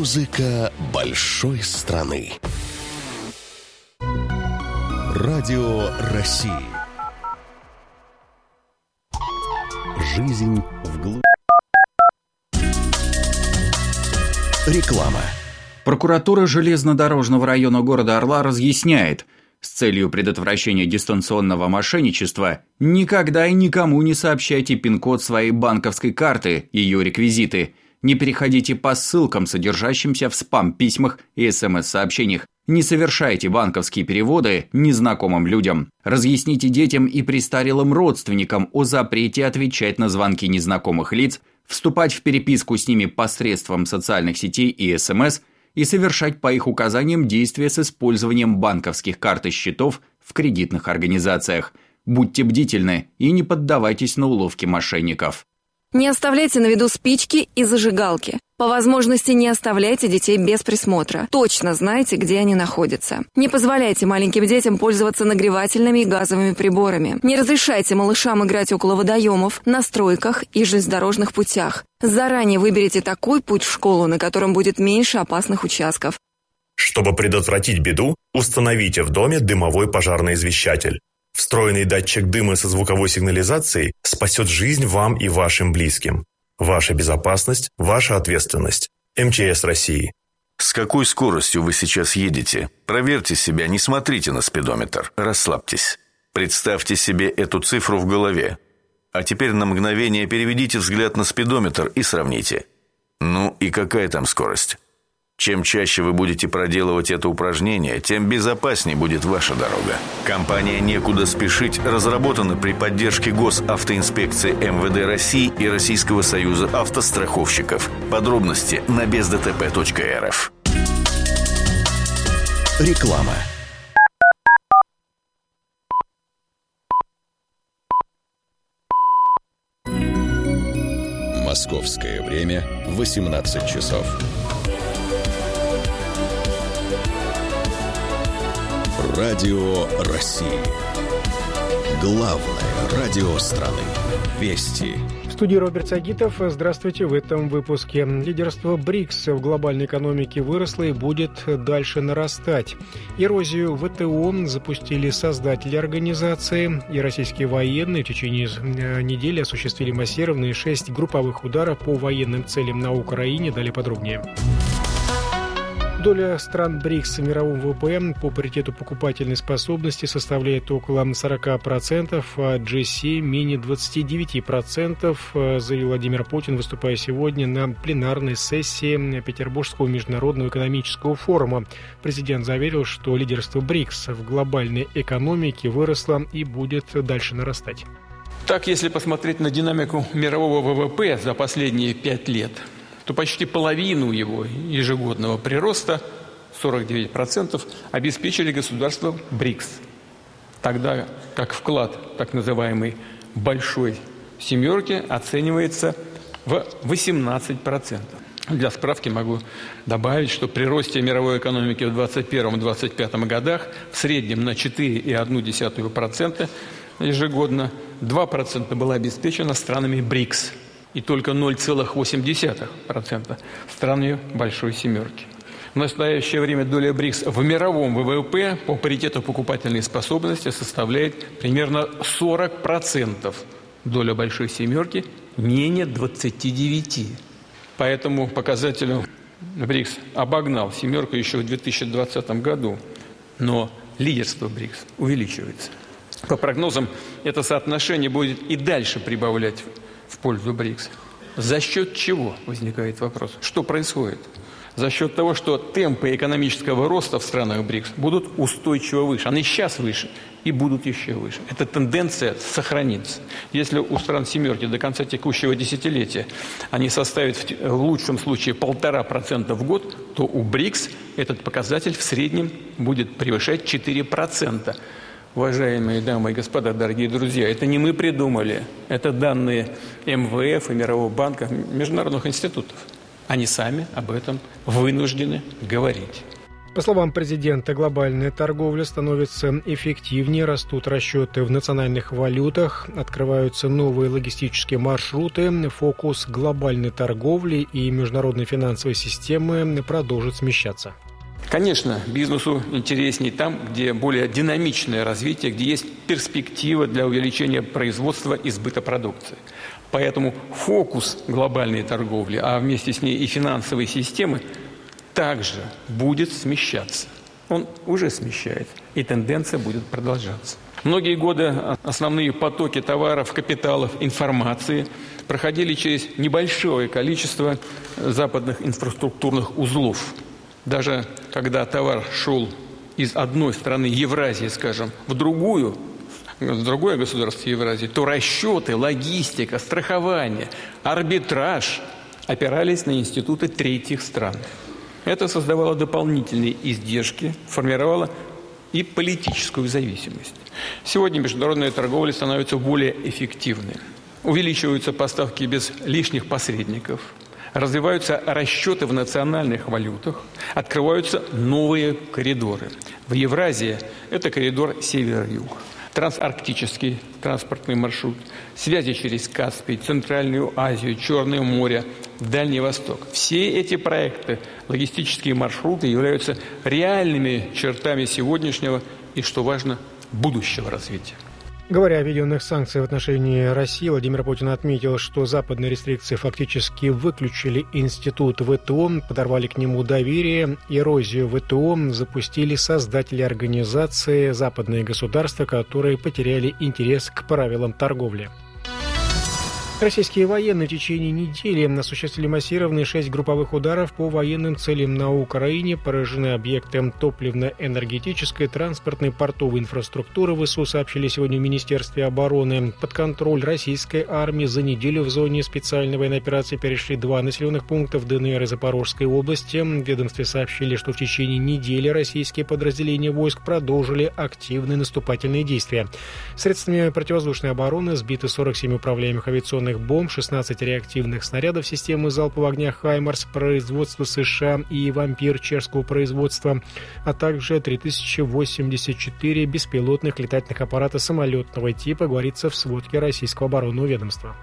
Музыка большой страны. Радио России. Жизнь вглубь. Реклама. Прокуратура железнодорожного района города Орла разъясняет, с целью предотвращения дистанционного мошенничества никогда и никому не сообщайте пин-код своей банковской карты, ее реквизиты. Не переходите по ссылкам, содержащимся в спам-письмах и СМС-сообщениях. Не совершайте банковские переводы незнакомым людям. Разъясните детям и престарелым родственникам о запрете отвечать на звонки незнакомых лиц, вступать в переписку с ними посредством социальных сетей и СМС и совершать по их указаниям действия с использованием банковских карт и счетов в кредитных организациях. Будьте бдительны и не поддавайтесь на уловки мошенников. Не оставляйте на виду спички и зажигалки. По возможности не оставляйте детей без присмотра. Точно знайте, где они находятся. Не позволяйте маленьким детям пользоваться нагревательными и газовыми приборами. Не разрешайте малышам играть около водоемов, на стройках и железнодорожных путях. Заранее выберите такой путь в школу, на котором будет меньше опасных участков. Чтобы предотвратить беду, установите в доме дымовой пожарный извещатель. Встроенный датчик дыма со звуковой сигнализацией спасет жизнь вам и вашим близким. Ваша безопасность – ваша ответственность. МЧС России. С какой скоростью вы сейчас едете? Проверьте себя, не смотрите на спидометр. Расслабьтесь. Представьте себе эту цифру в голове. А теперь на мгновение переведите взгляд на спидометр и сравните. Ну и какая там скорость? Чем чаще вы будете проделывать это упражнение, тем безопаснее будет ваша дорога. Компания «Некуда спешить» разработана при поддержке Госавтоинспекции МВД России и Российского союза автостраховщиков. Подробности на бездтп.рф. Реклама. Московское время 18 часов. Радио России. Главное радио страны. Вести. В студии Роберт Сагитов. Здравствуйте. В этом выпуске. Лидерство БРИКС в глобальной экономике выросло и будет дальше нарастать. Эрозию ВТО запустили создатели организации, и российские военные в течение недели осуществили массированные 6 групповых ударов по военным целям на Украине. Далее подробнее. Доля стран БРИКС в мировом ВВП по паритету покупательной способности составляет около 40%, а G7 менее 29%, заявил Владимир Путин, выступая сегодня на пленарной сессии Петербургского международного экономического форума. Президент заверил, что лидерство БРИКС в глобальной экономике выросло и будет дальше нарастать. Так, если посмотреть на динамику мирового ВВП за последние 5 лет, то почти половину его ежегодного прироста, 49%, обеспечили государства БРИКС. Тогда как вклад так называемой «большой семерки» оценивается в 18%. Для справки могу добавить, что при росте мировой экономики в 2021-2025 годах в среднем на 4,1% ежегодно 2% было обеспечено странами БРИКС. И только 0,8% странами Большой Семерки. В настоящее время доля БРИКС в мировом ВВП по паритету покупательной способности составляет примерно 40%. Доля Большой Семерки менее 29%. По этому показателю БРИКС обогнал Семерку еще в 2020 году. Но лидерство БРИКС увеличивается. По прогнозам, это соотношение будет и дальше прибавлять в пользу БРИКС. За счет чего, возникает вопрос? Что происходит? За счет того, что темпы экономического роста в странах БРИКС будут устойчиво выше. Они сейчас выше и будут еще выше. Эта тенденция сохранится. Если у стран семерки до конца текущего десятилетия они составят в лучшем случае 1,5% в год, то у БРИКС этот показатель в среднем будет превышать 4%. Уважаемые дамы и господа, дорогие друзья, это не мы придумали, это данные МВФ и Мирового банка, международных институтов. Они сами об этом вынуждены говорить. По словам президента, глобальная торговля становится эффективнее, растут расчеты в национальных валютах, открываются новые логистические маршруты, фокус глобальной торговли и международной финансовой системы продолжит смещаться. Конечно, бизнесу интереснее там, где более динамичное развитие, где есть перспектива для увеличения производства и сбыта продукции. Поэтому фокус глобальной торговли, а вместе с ней и финансовой системы, также будет смещаться. Он уже смещается, и тенденция будет продолжаться. Многие годы основные потоки товаров, капиталов, информации проходили через небольшое количество западных инфраструктурных узлов. Даже когда товар шел из одной страны Евразии, скажем, в другое государство Евразии, то расчеты, логистика, страхование, арбитраж опирались на институты третьих стран. Это создавало дополнительные издержки, формировало и политическую зависимость. Сегодня международная торговля становится более эффективной. Увеличиваются поставки без лишних посредников, развиваются расчеты в национальных валютах, открываются новые коридоры. В Евразии это коридор север-юг, трансарктический транспортный маршрут, связи через Каспий, Центральную Азию, Черное море, Дальний Восток. Все эти проекты, логистические маршруты являются реальными чертами сегодняшнего и, что важно, будущего развития. Говоря о введенных санкциях в отношении России, Владимир Путин отметил, что западные рестрикции фактически выключили институт ВТО, подорвали к нему доверие, эрозию ВТО запустили создатели организации, западные государства, которые потеряли интерес к правилам торговли. Российские военные в течение недели осуществили массированные 6 групповых ударов по военным целям на Украине. Поражены объекты топливно-энергетической, транспортной, портовой инфраструктуры. ВСУ сообщили сегодня в Министерстве обороны. Под контроль российской армии за неделю в зоне специальной военной операции перешли 2 населенных пункта в ДНР и Запорожской области. В ведомстве сообщили, что в течение недели российские подразделения войск продолжили активные наступательные действия. Средствами противовоздушной обороны сбиты 47 управляемых авиационных бомб, 16 реактивных снарядов системы залпового огня «Хаймарс» производства США и «Вампир» чешского производства, а также 3084 беспилотных летательных аппарата самолетного типа, говорится в сводке Российского оборонного ведомства.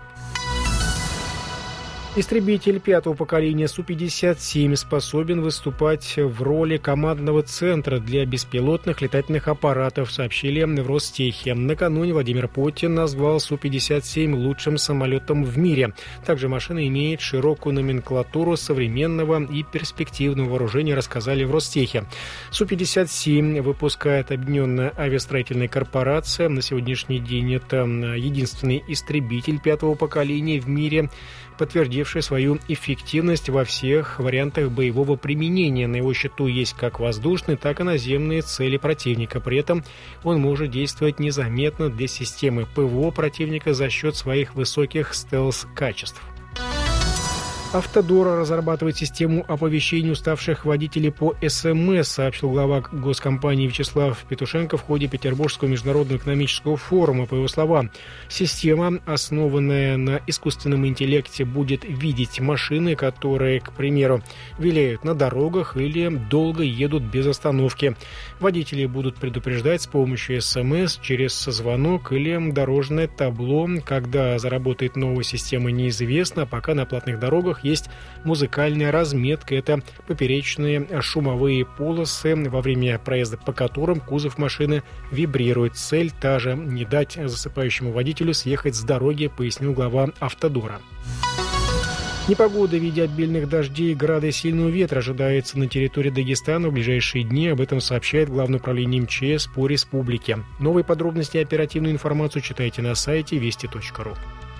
Истребитель 5-го поколения Су-57 способен выступать в роли командного центра для беспилотных летательных аппаратов, сообщили в Ростехе. Накануне Владимир Путин назвал Су-57 лучшим самолетом в мире. Также машина имеет широкую номенклатуру современного и перспективного вооружения, рассказали в Ростехе. Су-57 выпускает Объединенная авиастроительная корпорация. На сегодняшний день это единственный истребитель 5-го поколения в мире, подтвердивший свою эффективность во всех вариантах боевого применения. На его счету есть как воздушные, так и наземные цели противника. При этом он может действовать незаметно для системы ПВО противника за счет своих высоких стелс-качеств. «Автодор» разрабатывает систему оповещений уставших водителей по СМС, сообщил глава госкомпании Вячеслав Петушенко в ходе Петербургского международного экономического форума. По его словам, система, основанная на искусственном интеллекте, будет видеть машины, которые, к примеру, виляют на дорогах или долго едут без остановки. Водители будут предупреждать с помощью СМС, через звонок или дорожное табло. Когда заработает новая система, неизвестно, пока на платных дорогах есть музыкальная разметка. Это поперечные шумовые полосы, во время проезда по которым кузов машины вибрирует. Цель та же — не дать засыпающему водителю съехать с дороги, пояснил глава «Автодора». Непогода в виде обильных дождей, града и сильного ветра ожидается на территории Дагестана в ближайшие дни. Об этом сообщает Главное управление МЧС по республике. Новые подробности и оперативную информацию читайте на сайте вести.ру.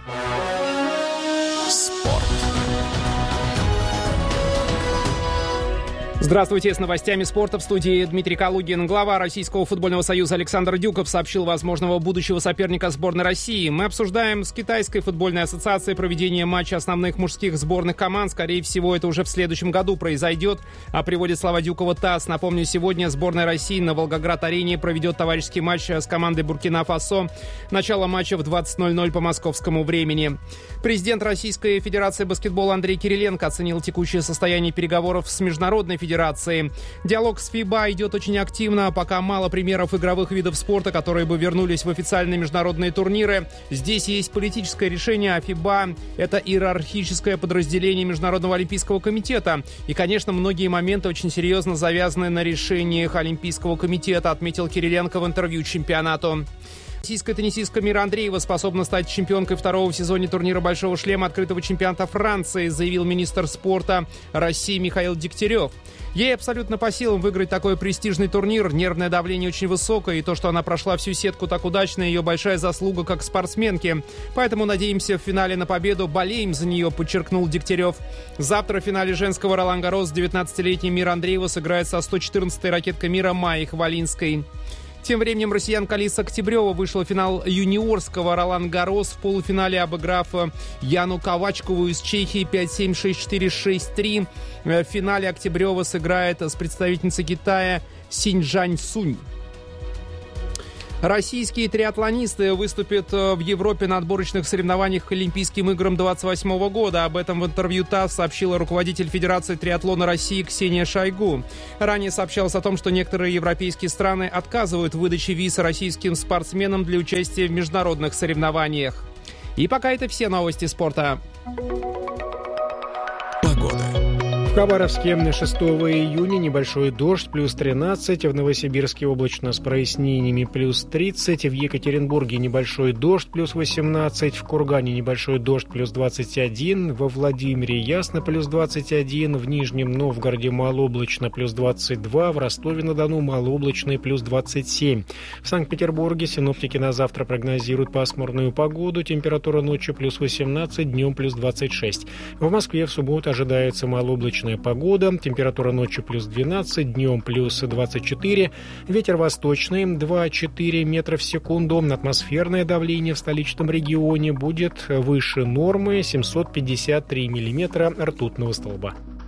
Спорт. Здравствуйте, с новостями спорта в студии Дмитрий Калугин. Глава Российского футбольного союза Александр Дюков сообщил возможного будущего соперника сборной России. Мы обсуждаем с Китайской футбольной ассоциацией проведение матча основных мужских сборных команд. Скорее всего, это уже в следующем году произойдет, приводит слова Дюкова ТАСС. Напомню, сегодня сборная России на Волгоград-арене проведет товарищеский матч с командой Буркина-Фасо. Начало матча в 20:00 по московскому времени. Президент Российской Федерации баскетбола Андрей Кириленко оценил текущее состояние переговоров с Международной Федерацией федерации. Диалог с ФИБА идет очень активно, пока мало примеров игровых видов спорта, которые бы вернулись в официальные международные турниры. Здесь есть политическое решение, а ФИБА – это иерархическое подразделение Международного олимпийского комитета. И, конечно, многие моменты очень серьезно завязаны на решениях Олимпийского комитета, отметил Кириленко в интервью чемпионату. Российская теннисистка Мира Андреева способна стать чемпионкой второго в сезоне турнира «Большого шлема» открытого чемпионата Франции, заявил министр спорта России Михаил Дегтярев. Ей абсолютно по силам выиграть такой престижный турнир. Нервное давление очень высокое, и то, что она прошла всю сетку так удачно, ее большая заслуга как спортсменки. Поэтому надеемся в финале на победу, болеем за нее, подчеркнул Дегтярев. Завтра в финале женского Ролан-Гаррос 19-летняя Мира Андреева сыграет со 114-й ракеткой мира Майей Хвалинской. Тем временем россиянка Алиса Октябрева вышла в финал юниорского Ролан-Гаррос в полуфинале, обыграв Яну Ковачкову из Чехии 5-7, 6-4, 6-3. В финале Октябрева сыграет с представительницей Китая Синьчжань Сунь. Российские триатлонисты выступят в Европе на отборочных соревнованиях к Олимпийским играм 2028 года. Об этом в интервью ТАСС сообщила руководитель Федерации триатлона России Ксения Шойгу. Ранее сообщалось о том, что некоторые европейские страны отказывают в выдаче виз российским спортсменам для участия в международных соревнованиях. И пока это все новости спорта. В Хабаровске 6 июня небольшой дождь, плюс 13, в Новосибирске облачно с прояснениями, плюс 30, в Екатеринбурге небольшой дождь, плюс 18, в Кургане небольшой дождь, плюс 21, во Владимире ясно, плюс 21, в Нижнем Новгороде малооблачно, плюс 22, в Ростове-на-Дону малооблачно, плюс 27. В Санкт-Петербурге синоптики на завтра прогнозируют пасмурную погоду, температура ночью плюс 18, днем плюс 26. В Москве в субботу ожидается малооблачная погода, температура ночью плюс 12, днем плюс 24, ветер восточный 2-4 метра в секунду, атмосферное давление в столичном регионе будет выше нормы 753 миллиметра ртутного столба.